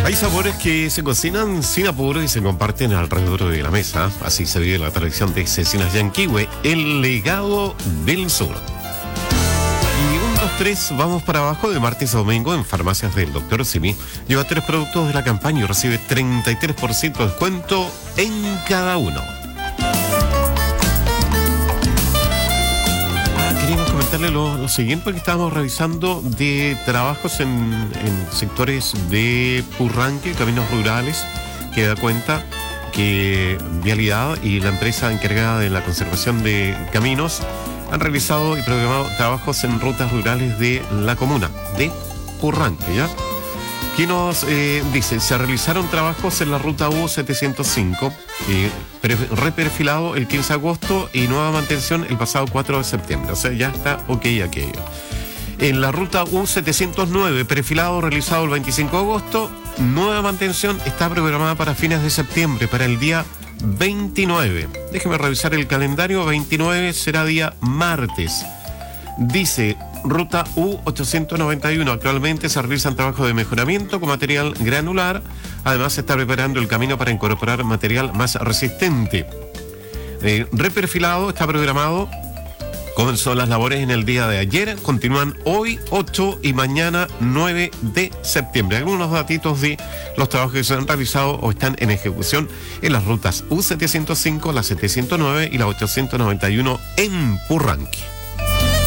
Hay sabores que se cocinan sin apuro y se comparten alrededor de la mesa. Así se vive la tradición de Cecinas Yanquihue, el legado del sur. Y 1, 2, 3, vamos para abajo de martes a domingo en farmacias del Dr. Simi. Lleva 3 productos de la campaña y recibe 33% de descuento en cada uno. Queríamos comentarle lo siguiente, porque estábamos revisando de trabajos en sectores de Purranque, caminos rurales, que da cuenta que Vialidad y la empresa encargada de la conservación de caminos han realizado y programado trabajos en rutas rurales de la comuna de Purranque, ¿ya? ¿Qué nos dice? Se realizaron trabajos en la ruta U705, reperfilado el 15 de agosto y nueva mantención el pasado 4 de septiembre. O sea, ya está ok aquello. En la ruta U709, perfilado realizado el 25 de agosto, nueva mantención está programada para fines de septiembre, para el día 29. Déjeme revisar el calendario. 29 será día martes. Dice... Ruta U891. Actualmente se realizan trabajos de mejoramiento con material granular. Además se está preparando el camino para incorporar material más resistente. Reperfilado está programado. Comenzó las labores en el día de ayer. Continúan hoy 8 y mañana 9 de septiembre. Algunos datitos de los trabajos que se han realizado o están en ejecución en las rutas U705, la 709 y la 891 en Purranque.